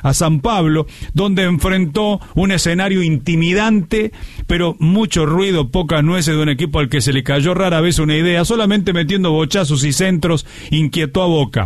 a San Pablo, donde enfrentó un escenario intimidante, pero mucho ruido, pocas nueces de un equipo al que se le cayó rara vez una idea, solamente metiendo bochazos y centros, inquietó a Boca.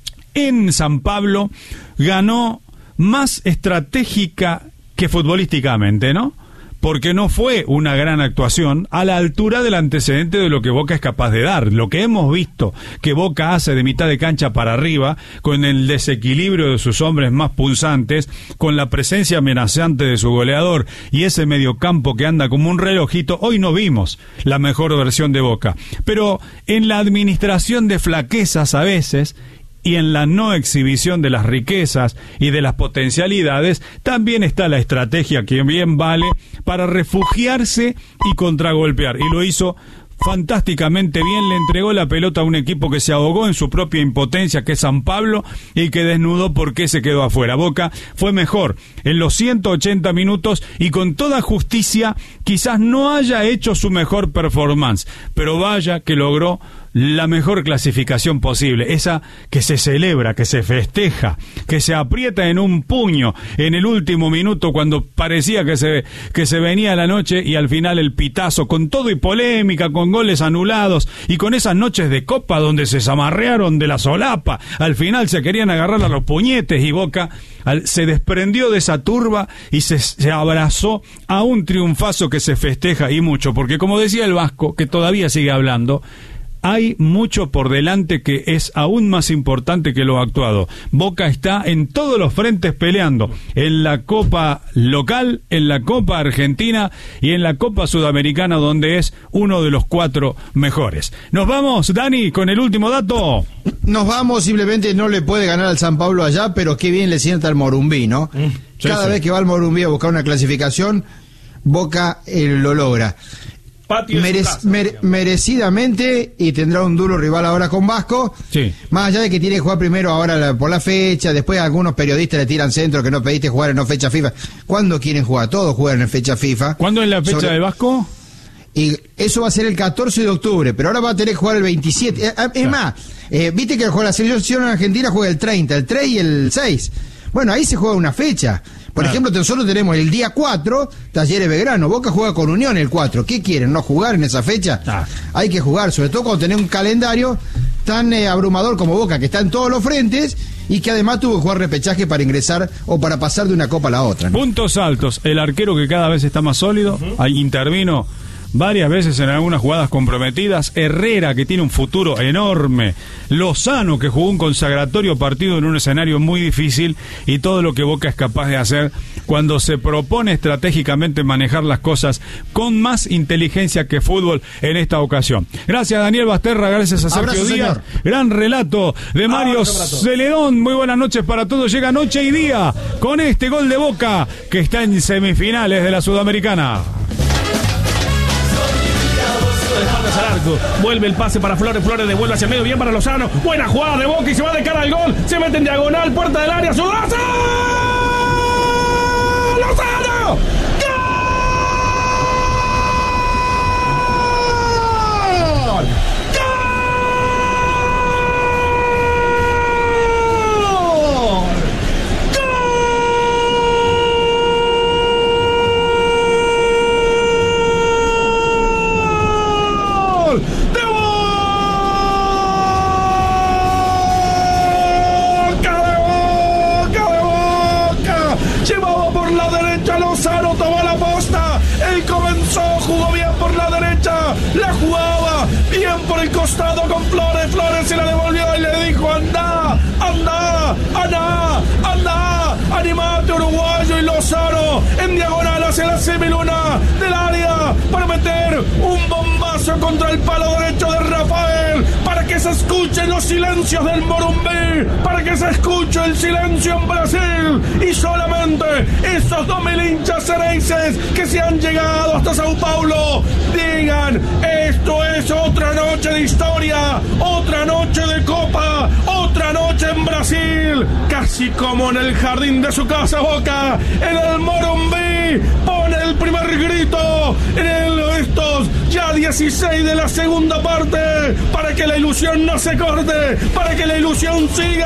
En San Pablo ganó más estratégica que futbolísticamente, ¿no? Porque no fue una gran actuación a la altura del antecedente de lo que Boca es capaz de dar. Lo que hemos visto que Boca hace de mitad de cancha para arriba, con el desequilibrio de sus hombres más punzantes, con la presencia amenazante de su goleador y ese mediocampo que anda como un relojito, hoy no vimos la mejor versión de Boca. Pero en la administración de flaquezas a veces, y en la no exhibición de las riquezas y de las potencialidades, también está la estrategia que bien vale para refugiarse y contragolpear. Y lo hizo fantásticamente bien, le entregó la pelota a un equipo que se ahogó en su propia impotencia, que es San Pablo, y que desnudó por qué se quedó afuera. Boca fue mejor en los 180 minutos y con toda justicia quizás no haya hecho su mejor performance, pero vaya que logró la mejor clasificación posible, esa que se celebra, que se festeja, que se aprieta en un puño en el último minuto cuando parecía que se venía la noche, y al final el pitazo, con todo y polémica, con goles anulados y con esas noches de copa donde se zamarrearon de la solapa, al final se querían agarrar a los puñetes, y Boca se desprendió de esa turba y se abrazó a un triunfazo que se festeja, y mucho, porque como decía el Vasco, que todavía sigue hablando, hay mucho por delante que es aún más importante que lo actuado. Boca está en todos los frentes peleando, en la Copa local, en la Copa Argentina y en la Copa Sudamericana, donde es uno de los 4 mejores. Nos vamos, Dani, con el último dato. Nos vamos, simplemente no le puede ganar al San Pablo allá, pero qué bien le sienta al Morumbí, ¿no? Cada vez que va al Morumbí a buscar una clasificación, Boca lo logra. Merecidamente, y tendrá un duro rival ahora con Vasco, sí. Más allá de que tiene que jugar primero ahora por la fecha, después algunos periodistas le tiran centro que no pediste jugar en fecha FIFA. ¿Cuándo quieren jugar? Todos juegan en fecha FIFA. ¿Cuándo es la fecha de Vasco? Y eso va a ser el 14 de octubre, pero ahora va a tener que jugar el 27. Es más, viste que la selección argentina juega el 30, el 3 y el 6. Bueno, ahí se juega una fecha. Por ejemplo, nosotros tenemos el día 4, Talleres Belgrano. Boca juega con Unión el 4. ¿Qué quieren? ¿No jugar en esa fecha? Hay que jugar, sobre todo cuando tenés un calendario tan abrumador como Boca, que está en todos los frentes y que además tuvo que jugar repechaje para ingresar o para pasar de una copa a la otra, ¿no? Puntos altos. El arquero, que cada vez está más sólido, ahí intervino varias veces en algunas jugadas comprometidas. Herrera, que tiene un futuro enorme. Lozano, que jugó un consagratorio partido en un escenario muy difícil, y todo lo que Boca es capaz de hacer cuando se propone estratégicamente manejar las cosas con más inteligencia que fútbol en esta ocasión. Gracias, Daniel Basterra, gracias a Sergio Díaz. Gran relato de Mario Celedón. Muy buenas noches para todos. Llega Noche y Día con este gol de Boca, que está en semifinales de la Sudamericana. Al arco. Vuelve el pase para Flores, Flores devuelve hacia el medio, bien para Lozano, buena jugada de Boca y se va de cara al gol, se mete en diagonal, puerta del área, ¡Sudazo! ¡Lozano! ¡Gol! La jugaba bien por el costado con Flores. Flores se la devolvió y le dijo: anda, anda, anda, anda, animate, uruguayo. Y Lozano en diagonal hacia la semiluna del área para meter un bombazo contra el palo derecho de Rafael, para que se escuchen los silencios del Morumbí, para que se escuche el silencio en Brasil, y solamente esos 2.000 hinchas cereices que se han llegado hasta Sao Paulo digan: esto es otra noche de historia, otra noche de copa, otra noche en Brasil. Casi como en el jardín de su casa, Boca, en el Morumbí, pone el primer grito en estos ya 16 de la segunda parte, para que la ilusión no se corte, para que la ilusión siga.